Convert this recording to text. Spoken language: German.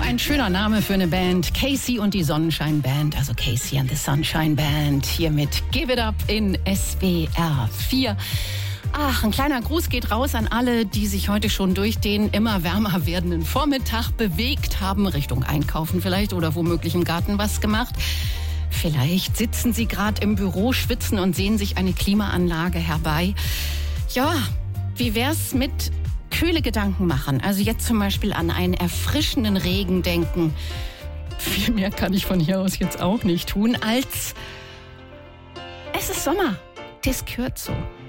ein schöner Name für eine Band. Casey und die Sonnenschein Band, also Casey and the Sunshine Band, hier mit Give It Up in SWR 4. Ach, ein kleiner Gruß geht raus an alle, die sich heute schon durch den immer wärmer werdenden Vormittag bewegt haben, Richtung Einkaufen vielleicht oder womöglich im Garten was gemacht. Vielleicht sitzen Sie gerade im Büro, schwitzen und sehen sich eine Klimaanlage herbei. Ja, wie wär's mit kühle Gedanken machen? Also jetzt zum Beispiel an einen erfrischenden Regen denken. Viel mehr kann ich von hier aus jetzt auch nicht tun, als es ist Sommer. Das gehört so.